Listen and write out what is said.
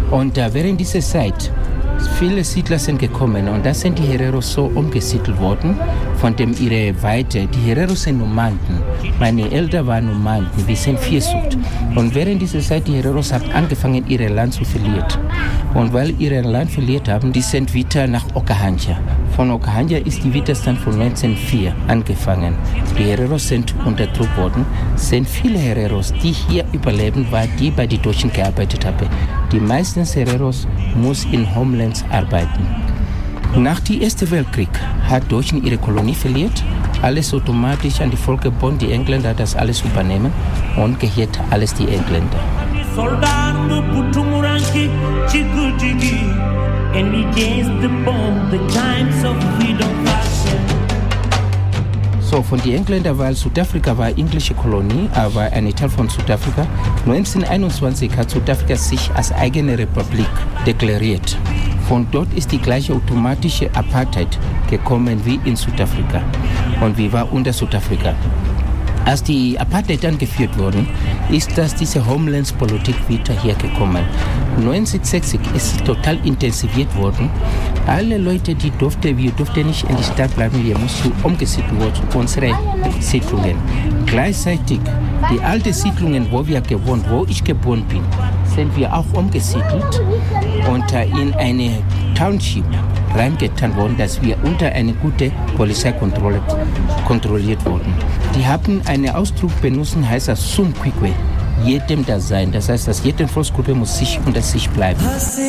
Und während dieser Zeit viele Siedler sind gekommen und da sind die Hereros so umgesiedelt worden von ihrer Weite. Die Hereros sind Nomanden. Meine Eltern waren Nomanden. Wir sind Viehzucht. Und während dieser Zeit die Hereros haben angefangen, ihr Land zu verlieren. Und weil ihr Land verliert haben, die sind wieder nach Okahandja. Von Okahandja ist die Widerstand von 1904 angefangen. Die Hereros sind unterdrückt worden. Es sind viele Hereros, die hier überleben, weil die bei den Deutschen gearbeitet haben. Die meisten Hereros müssen in Homelands arbeiten. Nach dem Ersten Weltkrieg hat Deutschland ihre Kolonie verliert. Alles automatisch an die Völkerbund, die Engländer das alles übernehmen und gehört alles die Engländer. So, von den Engländern, weil Südafrika war englische Kolonie, aber ein Teil von Südafrika. 1921 hat Südafrika sich als eigene Republik deklariert. Von dort ist die gleiche automatische Apartheid gekommen wie in Südafrika. Und wir waren unter Südafrika. Als die Apartheid dann geführt wurde, ist diese Homelands-Politik wieder hergekommen. 1960 ist es total intensiviert worden. Alle Leute, wir durften nicht in die Stadt bleiben, wir mussten umgesiedelt werden, unsere Siedlungen. Gleichzeitig, die alten Siedlungen, wo ich geboren bin, sind wir auch umgesiedelt und in eine Township reingetan worden, dass wir unter eine gute Polizeikontrolle kontrolliert wurden. Die haben einen Ausdruck benutzt, heißt das Sumkwikwe, jedem das sein. Das heißt, dass jede Volksgruppe muss sich unter sich bleiben.